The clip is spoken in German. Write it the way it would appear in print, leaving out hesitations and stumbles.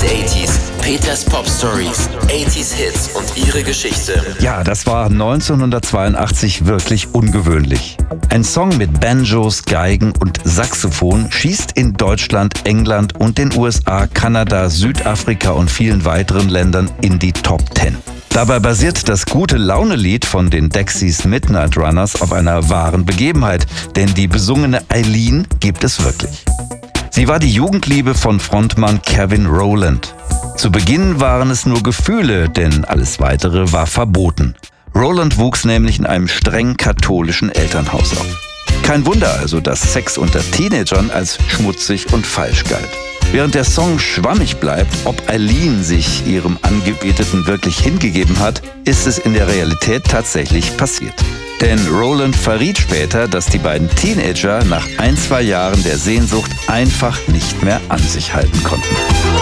80s. Peters Pop Stories, 80s Hits und ihre Geschichte. Ja, das war 1982 wirklich ungewöhnlich. Ein Song mit Banjos, Geigen und Saxophon schießt in Deutschland, England und den USA, Kanada, Südafrika und vielen weiteren Ländern in die Top 10. Dabei basiert das Gute-Laune-Lied von den Dexys Midnight Runners auf einer wahren Begebenheit, denn die besungene Eileen gibt es wirklich. Sie war die Jugendliebe von Frontmann Kevin Rowland. Zu Beginn waren es nur Gefühle, denn alles Weitere war verboten. Rowland wuchs nämlich in einem streng katholischen Elternhaus auf. Kein Wunder also, dass Sex unter Teenagern als schmutzig und falsch galt. Während der Song schwammig bleibt, ob Eileen sich ihrem Angebeteten wirklich hingegeben hat, ist es in der Realität tatsächlich passiert. Denn Rowland verriet später, dass die beiden Teenager nach 1-2 Jahren der Sehnsucht einfach nicht mehr an sich halten konnten.